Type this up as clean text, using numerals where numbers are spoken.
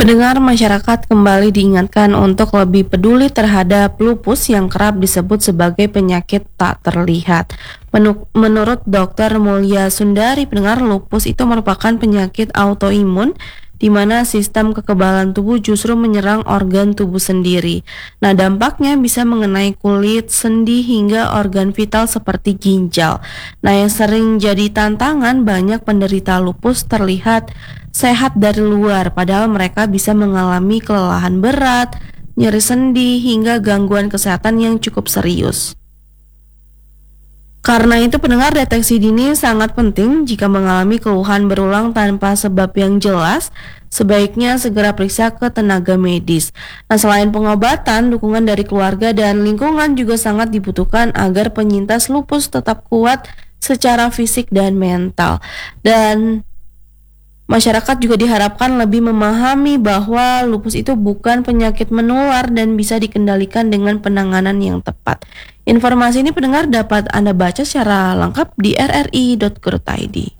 Pendengar, masyarakat kembali diingatkan untuk lebih peduli terhadap lupus yang kerap disebut sebagai penyakit tak terlihat. Menurut Dr. Mulya Sundari, pendengar, lupus itu merupakan penyakit autoimun di mana sistem kekebalan tubuh justru menyerang organ tubuh sendiri. Nah, dampaknya bisa mengenai kulit, sendi, hingga organ vital seperti ginjal. Nah, yang sering jadi tantangan, banyak penderita lupus terlihat sehat dari luar, padahal mereka bisa mengalami kelelahan berat, nyeri sendi, hingga gangguan kesehatan yang cukup serius. Karena itu, pendengar, deteksi dini sangat penting. Jika mengalami keluhan berulang tanpa sebab yang jelas, sebaiknya segera periksa ke tenaga medis. Nah, selain pengobatan, dukungan dari keluarga dan lingkungan juga sangat dibutuhkan agar penyintas lupus tetap kuat secara fisik dan mental. Dan masyarakat juga diharapkan lebih memahami bahwa lupus itu bukan penyakit menular dan bisa dikendalikan dengan penanganan yang tepat. Informasi ini, pendengar, dapat Anda baca secara lengkap di rri.co.id.